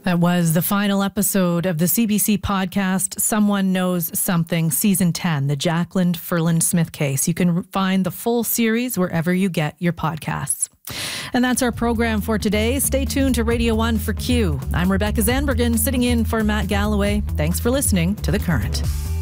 That was the final episode of the CBC podcast, Someone Knows Something, Season 10, the Jacqueline Ferland Smith case. You can find the full series wherever you get your podcasts. And that's our program for today. Stay tuned to Radio 1 for Q. I'm Rebecca Zandbergen, sitting in for Matt Galloway. Thanks for listening to The Current.